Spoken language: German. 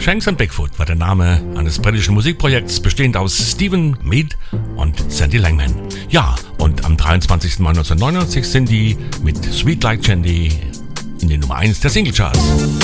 Shanks and Bigfoot war der Name eines britischen Musikprojekts, bestehend aus Stephen Mead und Sandy Langman. Ja, und am 23. Mai 1999 sind die mit Sweet Like Candy in den Nummer 1 der Singlecharts.